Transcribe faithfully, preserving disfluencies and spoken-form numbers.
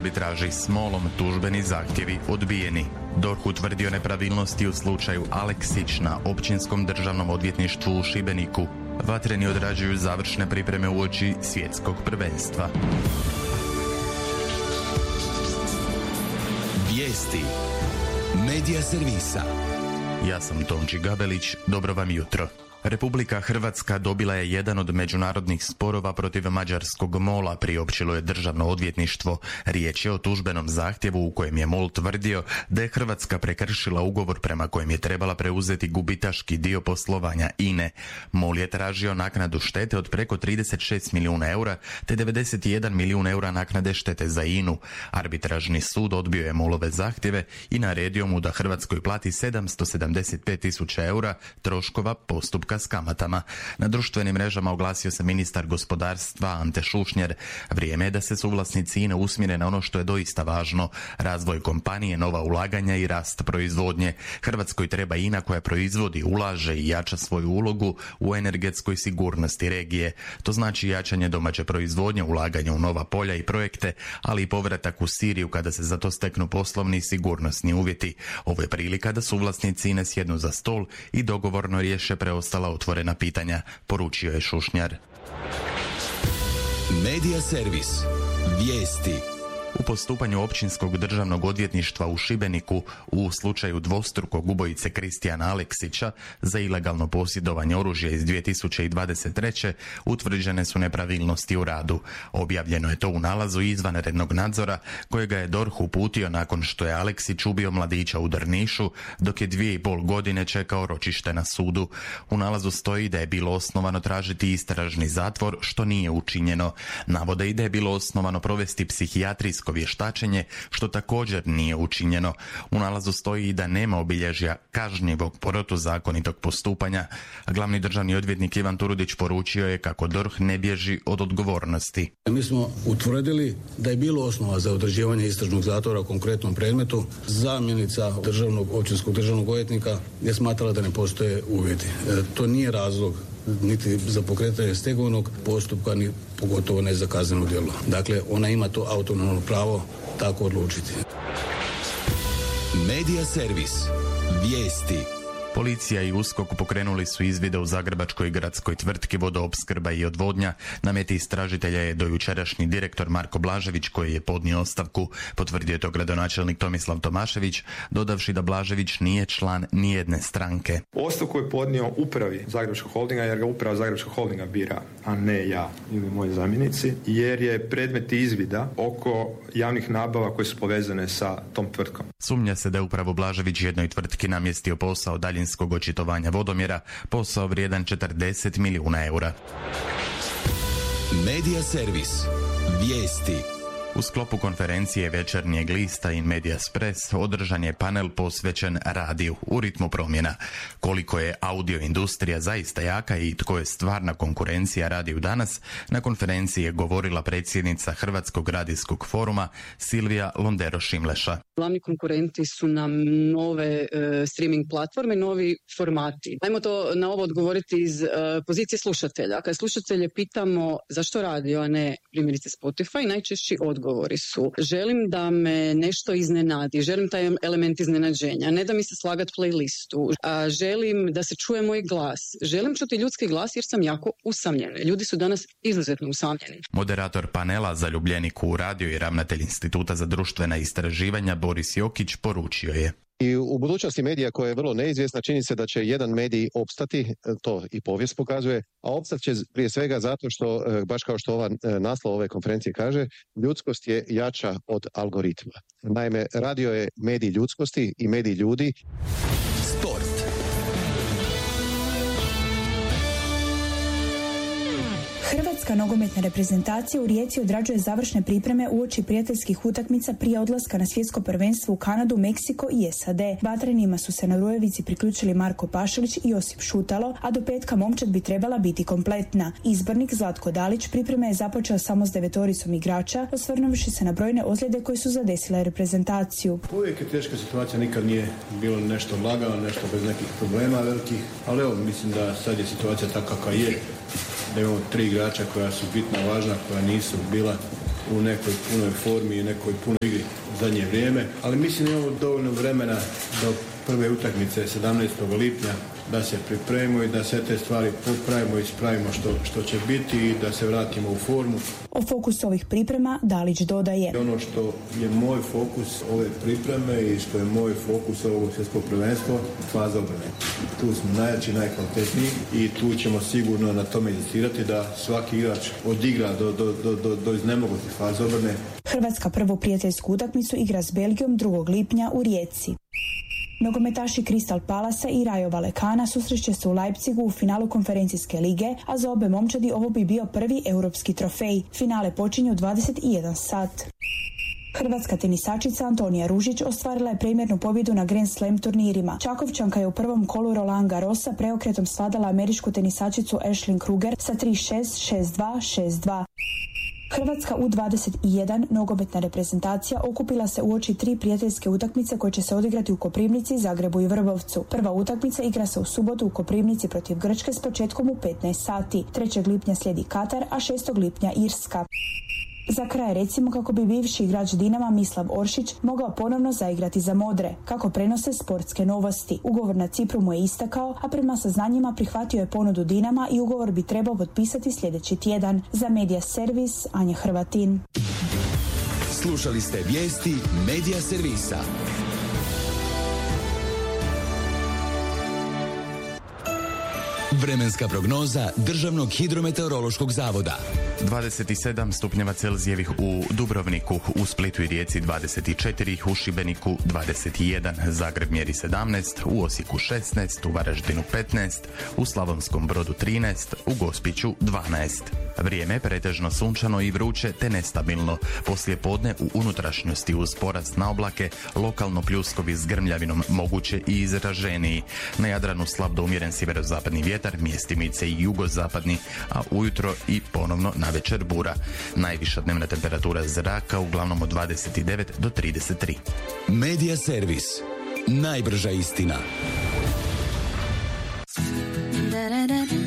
arbitraži s MOL-om tužbeni zahtjevi odbijeni. D O R H utvrdio nepravilnosti u slučaju Aleksić na Općinskom državnom odvjetništvu u Šibeniku. Vatreni odrađuju završne pripreme uoči svjetskog prvenstva. Vijesti Medija servisa. Ja sam Tonči Gabelić, dobro vam jutro. Republika Hrvatska dobila je jedan od međunarodnih sporova protiv mađarskog MOL-a, priopćilo je državno odvjetništvo. Riječ je o tužbenom zahtjevu u kojem je MOL tvrdio da je Hrvatska prekršila ugovor prema kojem je trebala preuzeti gubitaški dio poslovanja I N E. MOL je tražio naknadu štete od preko trideset šest milijuna eura te devedeset jedan milijun eura naknade štete za I N U. Arbitražni sud odbio je MOL-ove zahtjeve i naredio mu da Hrvatskoj plati sedamsto sedamdeset pet tisuća eura troškova postupka s kamatama. Na društvenim mrežama oglasio se ministar gospodarstva Ante Šušnjer. Vrijeme je da se suvlasnici I N E usmjere na ono što je doista važno: razvoj kompanije, nova ulaganja i rast proizvodnje. Hrvatskoj treba I N A koja proizvodi, ulaže i jača svoju ulogu u energetskoj sigurnosti regije. To znači jačanje domaće proizvodnje, ulaganje u nova polja i projekte, ali i povratak u Siriju kada se za to steknu poslovni i sigurnosni uvjeti. Ovo je prilika da suvlasnici I N E sjednu za stol i dogovorno riješe preostala otvorena pitanja, poručio je Šušnjar. Medija servis. Vijesti. U postupanju Općinskog državnog odvjetništva u Šibeniku u slučaju dvostrukog ubojice Kristijana Aleksića za ilegalno posjedovanje oružja iz dvije tisuće dvadeset treće utvrđene su nepravilnosti u radu. Objavljeno je to u nalazu izvanrednog nadzora kojega je D O R H uputio nakon što je Aleksić ubio mladića u Drnišu dok je dvije i pol godine čekao ročište na sudu. U nalazu stoji da je bilo osnovano tražiti istražni zatvor, što nije učinjeno. Navode i da je bilo osnovano provesti psihijatrijsko vještačenje, što također nije učinjeno. U nalazu stoji i da nema obilježja kažnjivog protuzakonitog postupanja. A glavni državni odvjetnik Ivan Turudić poručio je kako D O R H ne bježi od odgovornosti. Mi smo utvrdili da je bilo osnova za određivanje istražnog zatvora u konkretnom predmetu. Zamjenica državnog, općinskog državnog odvjetnika je smatrala da ne postoje uvjeti. E, to nije razlog niti za pokretanje stegovnog postupka, ni pogotovo ne za kazneno djelo. Dakle, ona ima to autonomno pravo tako odlučiti. Medija servis. Vijesti. Policija i USKOK pokrenuli su izvide u zagrebačkoj gradskoj tvrtki Vodoopskrba i odvodnja. Na meti istražitelja je dojučerašnji direktor Marko Blažević koji je podnio ostavku. Potvrdio je to gradonačelnik Tomislav Tomašević, dodavši da Blažević nije član nijedne stranke. Ostavku je podnio upravi Zagrebačkog holdinga jer ga uprava Zagrebačkog holdinga bira, a ne ja ili moji zamjenici, jer je predmet izvida oko javnih nabava koje su povezane sa tom tvrtkom. Sumnja se da je upravo Blažević jednoj tvrtki namjestio posao daljinskog očitovanja vodomjera, posao vrijedan četrdeset milijuna eura. Medija servis. Vijesti. U sklopu konferencije Večernjeg lista in Mediaspres održan je panel posvećen radiju u ritmu promjena. Koliko je audio industrija zaista jaka i tko je stvarna konkurencija radiju danas, na konferenciji je govorila predsjednica Hrvatskog radijskog foruma Silvija Londero-Šimleša. Glavni konkurenti su nam nove e, streaming platforme, novi formati. Ajmo to na ovo odgovoriti iz e, pozicije slušatelja. Kad slušatelje pitamo zašto radio, a ne primjerice Spotify, najčešći odgovori su: želim da me nešto iznenadi, želim taj element iznenađenja, ne da mi se slagat playlistu, a želim da se čuje moj glas, želim čuti ljudski glas jer sam jako usamljen. Ljudi su danas izuzetno usamljeni. Moderator panela Zaljubljenik u radio i ravnatelj Instituta za društvena istraživanja Boris Jokić poručio je: I u budućnosti medija koja je vrlo neizvjesna, čini se da će jedan medij opstati, to i povijest pokazuje, a opstat će prije svega zato što, baš kao što ova naslov ove konferencije kaže, ljudskost je jača od algoritma. Naime, radio je medij ljudskosti i medij ljudi. Sport. Hrvatska nogometna reprezentacija u Rijeci odrađuje završne pripreme uoči prijateljskih utakmica prije odlaska na svjetsko prvenstvo u Kanadu, Meksiko i S A D. Vatrenima su se na Rujevici priključili Marko Pašalić i Josip Šutalo, a do petka momčad bi trebala biti kompletna. Izbornik Zlatko Dalić pripreme je započeo samo s devetoricom igrača, osvrnuvši se na brojne ozljede koje su zadesile reprezentaciju. Uvijek je teška situacija, nikad nije bilo nešto lagano, nešto bez nekih problema velikih, ali evo, mislim da sad je situacija takva kakva je, da imamo tri igrača koja su bitna, važna, koja nisu bila u nekoj punoj formi i nekoj punoj igri u zadnje vrijeme, ali mislim da imamo dovoljno vremena do prve utakmice sedamnaestog lipnja da se pripremimo i da sve te stvari popravimo i ispravimo što, što će biti i da se vratimo u formu. O fokusu ovih priprema Dalić dodaje. Ono što je moj fokus ove pripreme i što je moj fokus ovog svjetskog prvenstva, faza obrane. Tu smo najjači, najkvalitetniji i tu ćemo sigurno na tome inzistirati da svaki igrač odigra do, do, do, do, do iznemoglosti faze obrane. Hrvatska prvu prijateljsku utakmicu igra s Belgijom drugog lipnja u Rijeci. Nogometaši Crystal Palasa i Rayo Vallecana susreće se u Leipzigu u finalu konferencijske lige, a za obe momčadi ovo bi bio prvi europski trofej. Finale počinje u dvadeset jedan sat. Hrvatska tenisačica Antonija Ružić ostvarila je premijernu pobjedu na Grand Slam turnirima. Čakovčanka je u prvom kolu Roland Garrosa preokretom svladala američku tenisačicu Ashley Kruger sa tri šest, šest dva, šest dva. Hrvatska U dvadeset jedan nogometna reprezentacija okupila se uoči tri prijateljske utakmice koje će se odigrati u Koprivnici, Zagrebu i Vrbovcu. Prva utakmica igra se u subotu u Koprivnici protiv Grčke s početkom u petnaest sati. trećeg lipnja slijedi Katar, a šestog lipnja Irska. Za kraj recimo kako bi bivši igrač Dinama Mislav Oršić mogao ponovno zaigrati za modre, kako prenose sportske novosti. Ugovor na Cipru mu je istakao, a prema saznanjima prihvatio je ponudu Dinama i ugovor bi trebao potpisati sljedeći tjedan. Za Medija Servis, Anja Hrvatin. Slušali ste vijesti Medija Servisa. Vremenska prognoza Državnog hidrometeorološkog zavoda. dvadeset sedam stupnjeva Celzijevih u Dubrovniku, u Splitu i Rijeci dvadeset četiri, u Šibeniku dvadeset jedan, Zagreb mjeri sedamnaest, u Osijeku šesnaest, u Varaždinu petnaest, u Slavonskom Brodu trinaest, u Gospiću dvanaest. Vrijeme pretežno sunčano i vruće te nestabilno. Poslije podne u unutrašnjosti uz porast na oblake, lokalno pljuskovi s grmljavinom moguće i izraženiji. Na Jadranu slab do umjeren sjeverozapadni vjetar, mjestimice i jugozapadni, a ujutro i ponovno navečer bura. Najviša dnevna temperatura zraka uglavnom od dvadeset devet do trideset tri. Medija Servis. Najbrža istina. Da, da, da.